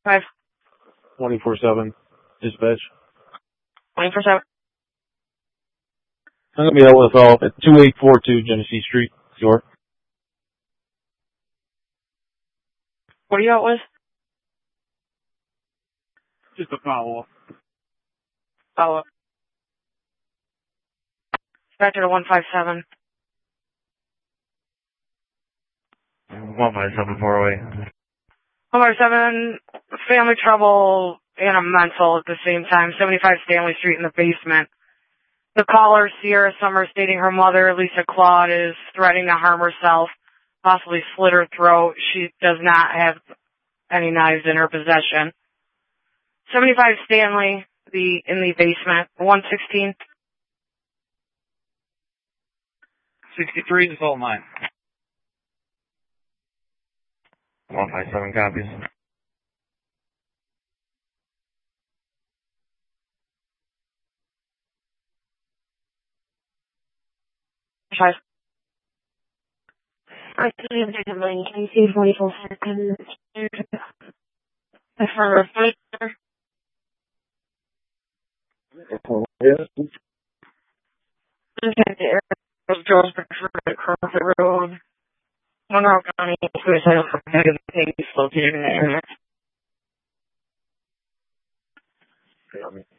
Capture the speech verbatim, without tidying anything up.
Five. twenty-four seven. Dispatch. twenty-four seven. I'm going to be out with all at two eight four two Genesee Street, York. What are you out with? Just a follow-up. Follow-up. Back to one five seven. one five seven, far away. one five seven, family trouble and a mental at the same time. seventy-five Stanley Street in the basement. The caller, Sierra Summers, stating her mother, Lisa Claude, is threatening to harm herself, possibly slit her throat. She does not have any knives in her possession. seventy-five Stanley, the in the basement. one sixteen. sixty-three is all mine. one five seven copies. Five. I can you see forty-four seconds. Affirmative. Girls across the road. Monroe County suicidal for negative things located in the area.